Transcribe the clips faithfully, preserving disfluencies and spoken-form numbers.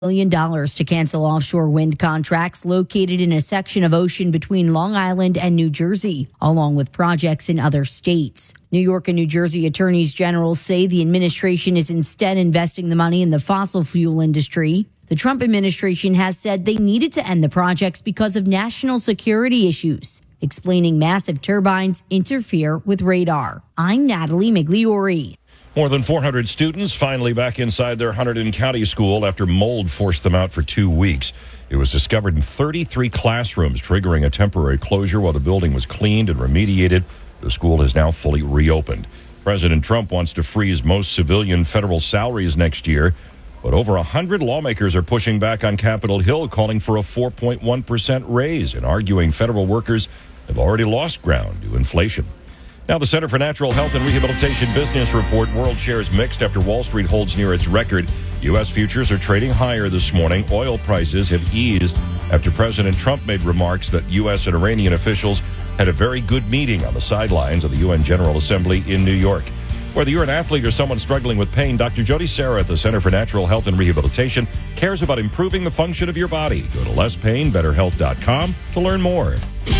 million dollars to cancel offshore wind contracts located in a section of ocean between Long Island and New Jersey, along with projects in other states. New York and New Jersey attorneys general say the administration is instead investing the money in the fossil fuel industry. The Trump administration has said they needed to end the projects because of national security issues, explaining massive turbines interfere with radar. I'm Natalie Migliori. More than four hundred students finally back inside their Hunterdon County School after mold forced them out for two weeks. It was discovered in thirty-three classrooms, triggering a temporary closure while the building was cleaned and remediated. The school is now fully reopened. President Trump wants to freeze most civilian federal salaries next year, but over one hundred lawmakers are pushing back on Capitol Hill, calling for a four point one percent raise and arguing federal workers have already lost ground to inflation. Now, the Center for Natural Health and Rehabilitation Business Report: world shares mixed after Wall Street holds near its record. U S futures are trading higher this morning. Oil prices have eased after President Trump made remarks that U S and Iranian officials had a very good meeting on the sidelines of the U N General Assembly in New York. Whether you're an athlete or someone struggling with pain, Doctor Jody Serra at the Center for Natural Health and Rehabilitation cares about improving the function of your body. Go to less pain better health dot com to learn more.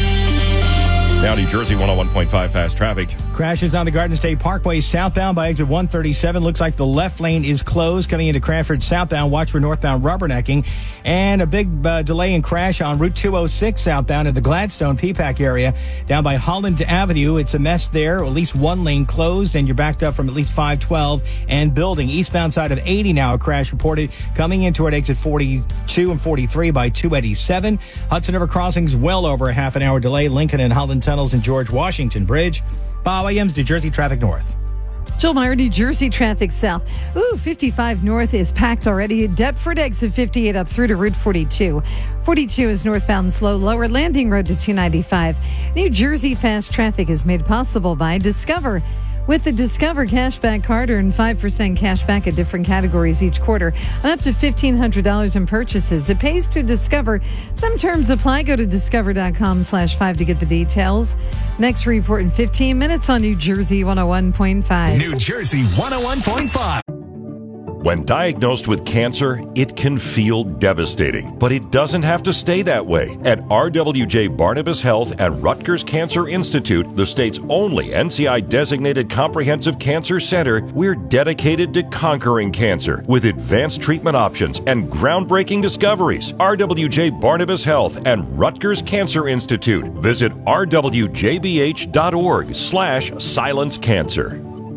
Now, New Jersey one oh one point five fast traffic. Crashes on the Garden State Parkway southbound by exit one thirty-seven. Looks like the left lane is closed coming into Cranford southbound. Watch for northbound rubbernecking. And a big uh, delay and crash on Route two oh six southbound at the Gladstone P PAC area down by Holland Avenue. It's a mess there. At least one lane closed, and you're backed up from at least five twelve and building. Eastbound side of eighty now, a crash reported coming in toward exit forty-two and forty-three by two eighty-seven. Hudson River Crossings well over a half an hour delay. Lincoln and Holland Tunnels and George Washington Bridge. Bob Williams, New Jersey Traffic North. Jill Meyer, New Jersey Traffic South. Ooh, fifty-five North is packed already. Deptford exit fifty-eight up through to Route forty-two. forty-two is northbound slow. Lower Landing Road to two ninety-five. New Jersey fast traffic is made possible by Discover. With the Discover Cashback Card, earn five percent cash back at different categories each quarter on up to fifteen hundred dollars in purchases. It pays to Discover. Some terms apply. Go to discover.com slash five to get the details. Next report in fifteen minutes on New Jersey one oh one point five. New Jersey one oh one point five. When diagnosed with cancer, it can feel devastating, but it doesn't have to stay that way. At R W J Barnabas Health at Rutgers Cancer Institute, the state's only N C I-designated comprehensive cancer center, we're dedicated to conquering cancer with advanced treatment options and groundbreaking discoveries. R W J Barnabas Health and Rutgers Cancer Institute. Visit r w j b h dot org slash silence cancer.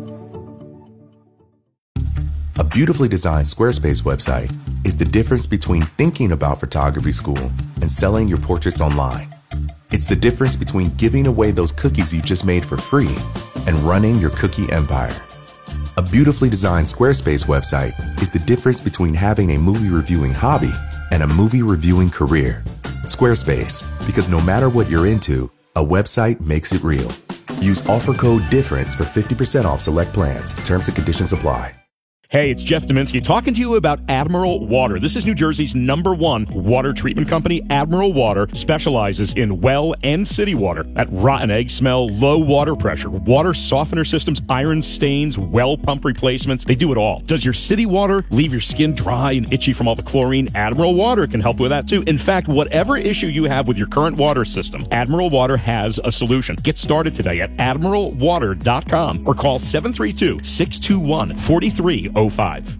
A beautifully designed Squarespace website is the difference between thinking about photography school and selling your portraits online. It's the difference between giving away those cookies you just made for free and running your cookie empire. A beautifully designed Squarespace website is the difference between having a movie reviewing hobby and a movie reviewing career. Squarespace, because no matter what you're into, a website makes it real. Use offer code DIFFERENCE for fifty percent off select plans. Terms and conditions apply. Hey, it's Jeff Dominski talking to you about Admiral Water. This is New Jersey's number one water treatment company. Admiral Water specializes in well and city water. That rotten egg smell, low water pressure, water softener systems, iron stains, well pump replacements. They do it all. Does your city water leave your skin dry and itchy from all the chlorine? Admiral Water can help with that too. In fact, whatever issue you have with your current water system, Admiral Water has a solution. Get started today at admiral water dot com or call seven three two, six two one, four three oh five.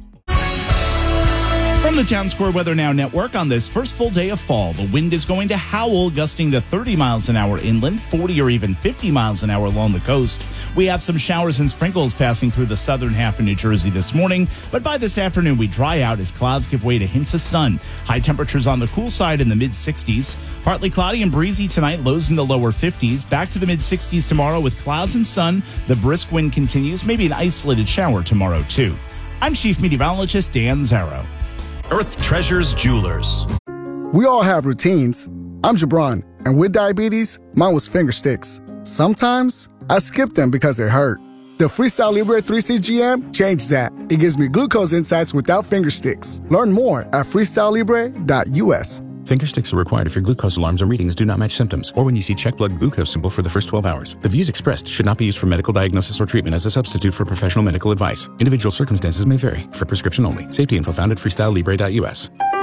From the Town Square Weather Now Network on this first full day of fall, the wind is going to howl, gusting to thirty miles an hour inland, forty or even fifty miles an hour along the coast. We have some showers and sprinkles passing through the southern half of New Jersey this morning, but by this afternoon we dry out as clouds give way to hints of sun. High temperatures on the cool side in the mid sixties. Partly cloudy and breezy tonight, lows in the lower fifties. Back to the mid sixties tomorrow with clouds and sun. The brisk wind continues, maybe an isolated shower tomorrow too. I'm Chief Meteorologist Dan Zarrow. Earth Treasures Jewelers. We all have routines. I'm Jabron, and with diabetes, mine was finger sticks. Sometimes I skip them because it hurt. The Freestyle Libre three C G M changed that. It gives me glucose insights without finger sticks. Learn more at freestyle libre dot u s. Finger sticks are required if your glucose alarms or readings do not match symptoms, or when you see check blood glucose symbol for the first twelve hours. The views expressed should not be used for medical diagnosis or treatment as a substitute for professional medical advice. Individual circumstances may vary. For prescription only. Safety info found at freestyle libre dot u s.